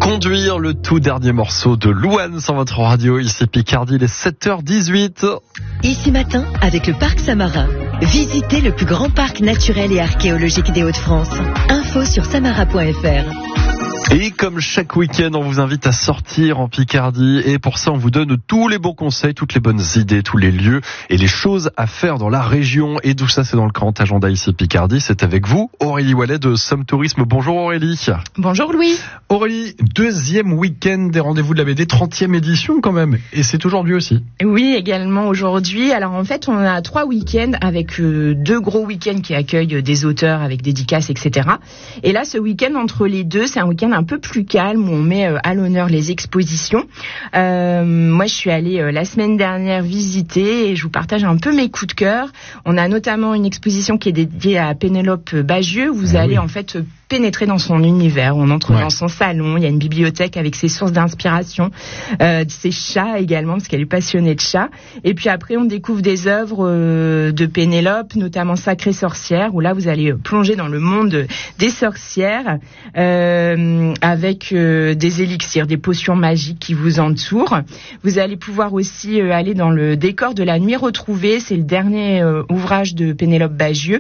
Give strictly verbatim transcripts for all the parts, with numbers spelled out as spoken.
Conduire, le tout dernier morceau de Louane sur votre radio, ici Picardie, il est sept heures dix-huit. Ici matin, avec le Parc Samarin. Visitez le plus grand parc naturel et archéologique des Hauts-de-France. Info sur samara point f r. Et comme chaque week-end, on vous invite à sortir en Picardie. Et pour ça, on vous donne tous les bons conseils, toutes les bonnes idées, tous les lieux et les choses à faire dans la région. Et tout ça, c'est dans le grand agenda ici Picardie. C'est avec vous, Aurélie Wallet de Somme Tourisme. Bonjour Aurélie. Bonjour Louis. Aurélie, deuxième week-end des rendez-vous de la B D, trentième édition quand même. Et c'est aujourd'hui aussi. Oui, également aujourd'hui. Alors en fait, on a trois week-ends avec euh, deux gros week-ends qui accueillent des auteurs avec dédicaces, et cetera. Et là, ce week-end, entre les deux, c'est un week-end un peu plus calme où on met euh, à l'honneur les expositions. Euh, moi, je suis allée euh, la semaine dernière visiter et je vous partage un peu mes coups de cœur. On a notamment une exposition qui est dédiée à Pénélope Bagieux. Vous ah, allez oui. en fait pénétrer dans son univers. On entre ouais. dans son salon. Il y a une bibliothèque avec ses sources d'inspiration, euh, ses chats également parce qu'elle est passionnée de chats. Et puis après, on découvre des œuvres euh, de Pénélope, notamment Sacrée sorcière, où là vous allez plonger dans le monde des sorcières. Euh, avec euh, des élixirs, des potions magiques qui vous entourent. Vous allez pouvoir aussi euh, aller dans le décor de La Nuit retrouvée. C'est le dernier euh, ouvrage de Pénélope Bagieux.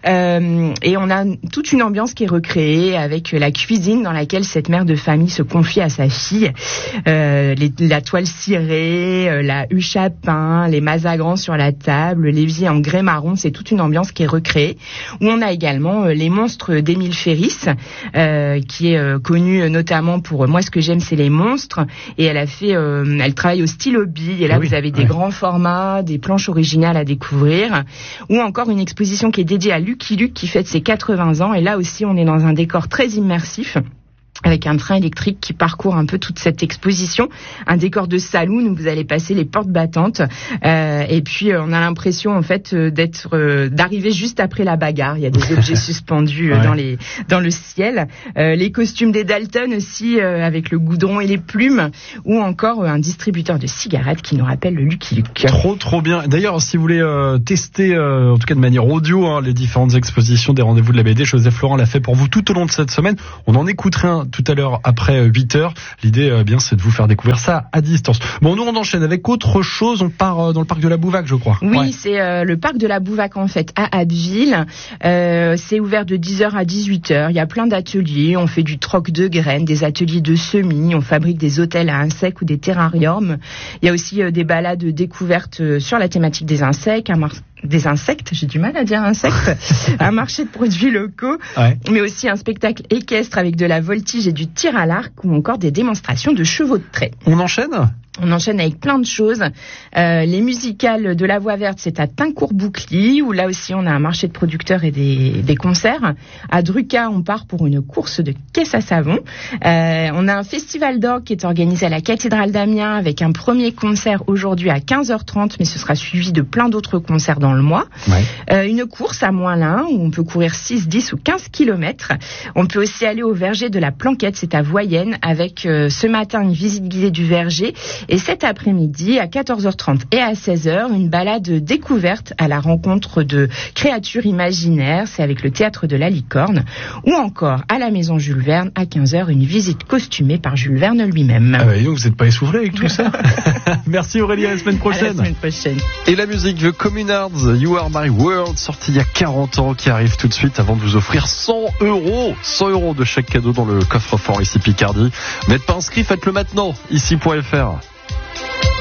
Euh, et on a toute une ambiance qui est recréée avec la cuisine dans laquelle cette mère de famille se confie à sa fille. Euh, les, la toile cirée, euh, la huche à pain, les mazagrans sur la table, l'évier en grès marron. C'est toute une ambiance qui est recréée. Où on a également euh, les monstres d'Émile Ferris, euh, qui est euh, connue notamment pour moi ce que j'aime c'est les monstres et elle a fait euh, elle travaille au stylo bille et là oui, vous avez des ouais. grands formats, des planches originales à découvrir ou encore une exposition qui est dédiée à Lucky Luke qui fête ses quatre-vingts ans et là aussi on est dans un décor très immersif avec un train électrique qui parcourt un peu toute cette exposition, un décor de saloon où vous allez passer les portes battantes euh, et puis euh, on a l'impression en fait euh, d'être euh, d'arriver juste après la bagarre. Il y a des objets suspendus euh, ouais. dans les dans le ciel, euh, les costumes des Dalton aussi euh, avec le goudron et les plumes ou encore euh, un distributeur de cigarettes qui nous rappelle le Lucky Luke. Trop trop bien. D'ailleurs, si vous voulez euh, tester euh, en tout cas de manière audio hein, les différentes expositions des rendez-vous de la B D, Joseph Laurent l'a fait pour vous tout au long de cette semaine. On en écouterait un tout à l'heure après huit heures. L'idée, euh, bien, c'est de vous faire découvrir ça à distance. Bon, nous, on enchaîne avec autre chose. On part euh, dans le parc de la Bouvac, je crois. Oui, ouais. c'est euh, le parc de la Bouvac, en fait, à Abbeville. Euh, c'est ouvert de dix heures à dix-huit heures. Il y a plein d'ateliers. On fait du troc de graines, des ateliers de semis. On fabrique des hôtels à insectes ou des terrariums. Il y a aussi euh, des balades découvertes euh, sur la thématique des insectes, un mar- des insectes, j'ai du mal à dire insectes, un marché de produits locaux, ouais. mais aussi un spectacle équestre avec de la voltige et du tir à l'arc ou encore des démonstrations de chevaux de trait. On enchaîne ? On enchaîne avec plein de choses. Euh, les musicales de la Voix Verte, c'est à Tincourt-Boucly, où là aussi on a un marché de producteurs et des, des concerts. À Druca, on part pour une course de caisse à savon. Euh, on a un festival d'orgue qui est organisé à la cathédrale d'Amiens avec un premier concert aujourd'hui à quinze heures trente, mais ce sera suivi de plein d'autres concerts dans le mois. Ouais. Euh, une course à Moinlin, où on peut courir six, dix ou quinze kilomètres. On peut aussi aller au verger de la Planquette, c'est à Voyenne, avec euh, ce matin une visite guidée du verger. Et cet après-midi, à quatorze heures trente et à seize heures, une balade découverte à la rencontre de créatures imaginaires. C'est avec le théâtre de la Licorne. Ou encore, à la maison Jules Verne, à quinze heures, une visite costumée par Jules Verne lui-même. Ah bah, vous n'êtes pas essoufflé avec tout ça. Merci Aurélie, à la semaine prochaine. À la semaine prochaine. Et la musique The Communards, You Are My World, sortie il y a quarante ans, qui arrive tout de suite avant de vous offrir cent euros. cent euros de chaque cadeau dans le coffre-fort ici Picardie. Vous n'êtes pas inscrit, faites-le maintenant, ici point f r.